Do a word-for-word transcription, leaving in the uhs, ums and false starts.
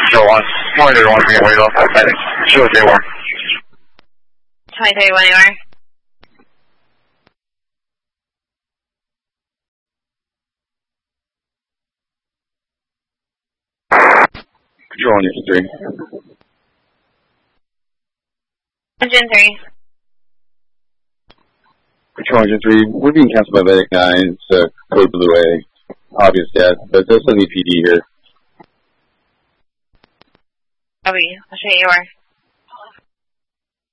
Control one. twenty-three one being waited off that heading. Show J one. twenty-three one, you are. Control on engine three. Engine three. Control engine three. We're being canceled by Vedic nine. It's uh, code blue A. Obvious death, but there's still need P D here. Copy. I'll show you where.